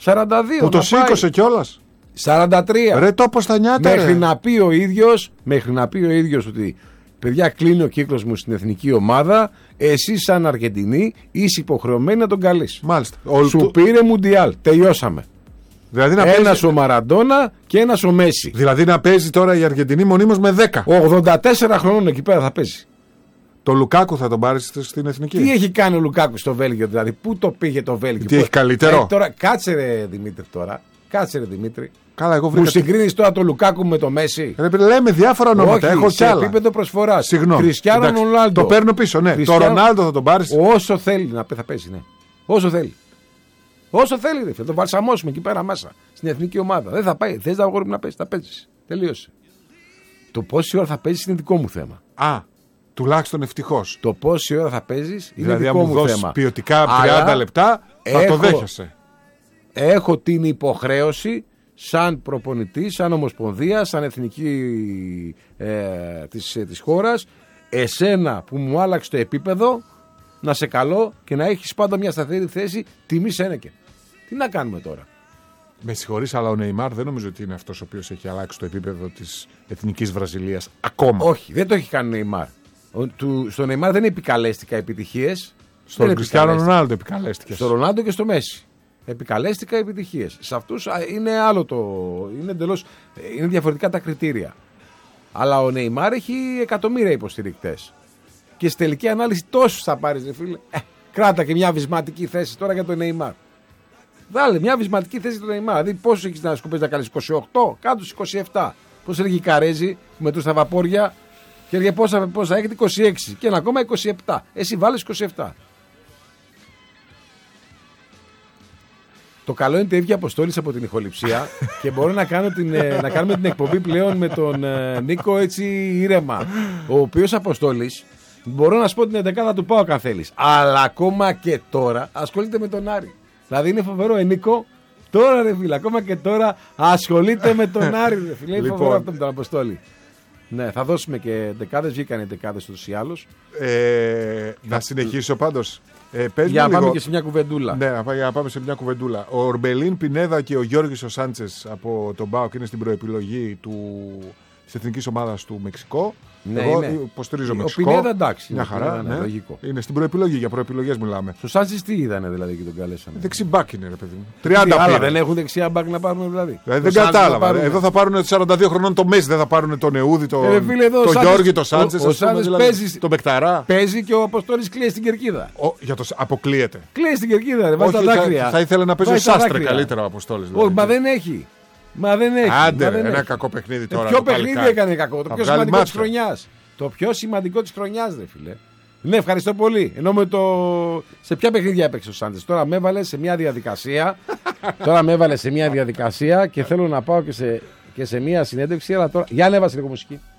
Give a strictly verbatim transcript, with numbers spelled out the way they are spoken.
σαράντα δύο. Που το σήκωσε κιόλας. σαράντα τρία. Ρε το πως τα νιάτα, Μέχρι ρε. να πει ο ίδιος, μέχρι να πει ο ίδιος ότι παιδιά, κλείνει ο κύκλος μου στην εθνική ομάδα. Εσύ, σαν Αργεντινή, είσαι υποχρεωμένη να τον καλείς. Μάλιστα. Σου Ο... πήρε Μουντιάλ. Τελειώσαμε. Δηλαδή να Ένας παίζει... ο Μαραντόνα και ένας ο Μέση. δηλαδή να παίζει τώρα η Αργεντινή μονίμως με δέκα. Ο ογδόντα τέσσερα χρονών εκεί πέρα θα παίζει. Το Λουκάκου θα τον πάρει στην εθνική. Τι έχει κάνει ο Λουκάκου στο Βέλγιο, δηλαδή, πού το πήγε το Βέλγιο. Τι έχει καλύτερο. Ε, τώρα, κάτσε ρε Δημήτρη τώρα. Κάτσε ρε Δημήτρη. Καλά, εγώ Μου βρήκα. συγκρίνει τώρα το Λουκάκου με το Μέση. Ρε, λέμε διάφορα ονόματα. Όχι, Έχω σε κι άλλα. επίπεδο προσφορά. Συγγνώμη. Κριστιάνο Εντάξει, Ρονάλντο. το παίρνω πίσω, ναι. Κριστιάνο... Το Ρονάλντο θα τον πάρει. Όσο θέλει να θα παίζει, ναι. Όσο θέλει. Όσο θέλει, ρε, θα τον βαλσαμώσουμε εκεί πέρα μέσα. Στην εθνική ομάδα. Δεν θα πάει. Θε να αγόρι να παίζει. Θα παίζει. Τελείωσε. Το πόση ώρα θα παίζει είναι δικό μου θέμα. Α, τουλάχιστον ευτυχώς. Το πόση ώρα θα παίζει είναι Δηλαδή, δικό αν μου μου δώσει θέμα. ποιοτικά τριάντα Αλλά λεπτά, θα έχω, το δέχεσαι. Έχω την υποχρέωση σαν προπονητή, σαν ομοσπονδία, σαν εθνική ε, της, ε, της χώρας, εσένα που μου άλλαξε το επίπεδο, να σε καλώ και να έχεις πάντα μια σταθερή θέση τιμή Σένεκεν. Τι να κάνουμε τώρα. Με συγχωρείς, αλλά ο Νεϊμάρ δεν νομίζω ότι είναι αυτός ο οποίος έχει αλλάξει το επίπεδο της εθνικής Βραζιλίας ακόμα. Όχι, δεν το έχει κάνει ο Νεϊμάρ. Ο, του, στο Νεϊμάρ δεν επικαλέστηκα επιτυχίες. Στον Κριστιάνο Ρονάλντο επικαλέστηκε. Στο Ρονάλντο και στο Μέση. Επικαλέστηκα επιτυχίες. Σε αυτούς είναι άλλο το. Είναι εντελώς. Είναι διαφορετικά τα κριτήρια. Αλλά ο Νεϊμάρ έχει εκατομμύρια υποστηρικτές. Και στη τελική ανάλυση τόσους θα πάρεις, ρε φίλε. Ε, κράτα και μια βυσματική θέση τώρα για τον Νεϊμάρ. Βάλε μια βυσματική θέση του Νεϊμάρ. Δηλαδή, πόσο έχεις να σκοπεύεις να κάνεις, είκοσι οκτώ, κάτω στους είκοσι επτά. Πώς έλεγε η Καρέζη που μετρούσε τα βαπόρια και έλεγε πόσα, πόσα έχετε, είκοσι έξι. Και ένα ακόμα είκοσι επτά. Εσύ βάλεις είκοσι επτά. Το καλό είναι ότι έβγαινε Αποστόλης από την ηχοληψία και μπορώ να, κάνω την, να κάνουμε την εκπομπή πλέον με τον ε, Νίκο έτσι ήρεμα. Ο οποίος Αποστόλης, μπορώ να σου πω την εντεκάδα του πάω αν θέλεις. Αλλά ακόμα και τώρα ασχολείται με τον Άρη. Δηλαδή είναι φοβερό, ε, Νίκο. Τώρα ρε φίλε, ακόμα και τώρα ασχολείται με τον Άρη. Ρε φίλε, είναι φοβερό αυτό με τον Αποστόλη. Ναι, θα δώσουμε και δεκάδες, βγήκαν οι δεκάδες ούτως ή άλλως. Ε, να συνεχίσω πάντως. Ε, πες για να λίγο... πάμε και σε μια κουβεντούλα. Ναι, για να πάμε σε μια κουβεντούλα. Ο Ορμπελίν Πινέδα και ο Γιώργης ο Σάντσες από τον ΠΑΟΚ είναι στην προεπιλογή του... της εθνικής ομάδας του Μεξικό. Ναι, εγώ είναι. υποστηρίζω Ο Μεξικό. Πινέδα εντάξει. Μια χαρά. Ναι, Ναι. λογικό. Είναι στην προεπιλογή, για προεπιλογές μιλάμε. Στο Σάντσες τι είδανε δηλαδή και τον καλέσανε. Δεξί μπακ είναι, ρε παιδί μου. τριάντα άλλα πήρε. δεν έχουν δεξιά μπακ να πάρουν δηλαδή. Δηλαδή δεν κατάλαβα. Εδώ θα πάρουν σαράντα δύο χρονών το Μέση, δεν θα πάρουν τον Εούδη, τον ε, φίλε, εδώ, το Σάντζες, Γιώργη, τον Σάντσες. Ο, ο Σάντσες δηλαδή, παίζει, τον Μπεκταρά. Παίζει και ο Αποστόλης κλαίει στην κερκίδα. Ο, για το, αποκλείεται. Κλαίει στην κερκίδα, ρε, βάζει τα δάκρυα. Θα, θα ήθελε να παίζει ο Σάστρε καλύτερα ο Αποστόλης. Όχι, μα δεν έχει. Μα δεν έχει. Άντε, μα δεν ένα έχει. κακό παιχνίδι τώρα. Ποιο παιχνίδι έκανε κακό, το πιο σημαντικό της χρονιάς. Το πιο σημαντικό της χρονιάς, ρε φίλε. Ναι, ευχαριστώ πολύ. Ενώ με το. Σε ποια παιχνίδια έπαιξε ο Σάντζες. Τώρα με έβαλε σε μια διαδικασία. Τώρα με έβαλε σε μια διαδικασία και θέλω να πάω και σε, και σε μια συνέντευξη. Αλλά τώρα. Για ανέβασε λίγο μουσική.